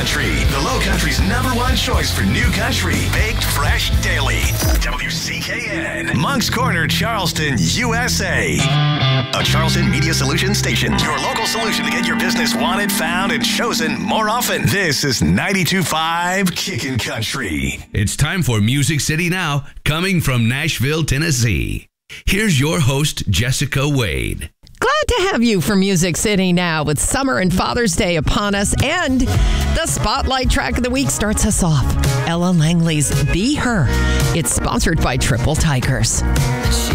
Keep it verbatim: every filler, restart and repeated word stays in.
Country, the Low Country's number one choice for new country, baked fresh daily. W C K N, Moncks Corner, Charleston, U S A. A Charleston Media Solutions station, your local solution to get your business wanted, found, and chosen more often. This is ninety-two point five Kickin' Country. It's time for Music City Now, coming from Nashville, Tennessee. Here's your host, Jessica Wade. Glad to have you for Music City Now with summer and Father's Day upon us. And the Spotlight track of the week starts us off. Ella Langley's Be Her. It's sponsored by Triple Tigers.